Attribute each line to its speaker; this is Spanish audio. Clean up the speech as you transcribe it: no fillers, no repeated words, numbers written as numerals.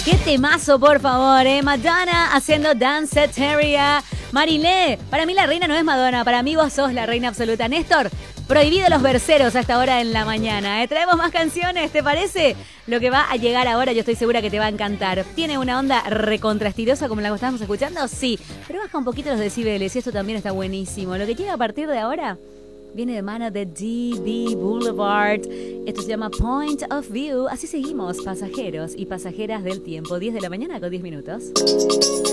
Speaker 1: Qué temazo, por favor, Madonna haciendo Danceteria. Marilé, para mí la reina no es Madonna, para mí vos sos la reina absoluta. Néstor, prohibido los verseros hasta ahora en la mañana. Traemos más canciones, ¿te parece? Lo que va a llegar ahora yo estoy segura que te va a encantar. ¿Tiene una onda recontrastirosa como la que estábamos escuchando? Sí, pero baja un poquito los decibeles y esto también está buenísimo. Lo que llega a partir de ahora viene de mano de DB Boulevard. Esto se llama Point of View. Así seguimos, pasajeros y pasajeras del tiempo. 10 de la mañana con 10 minutos.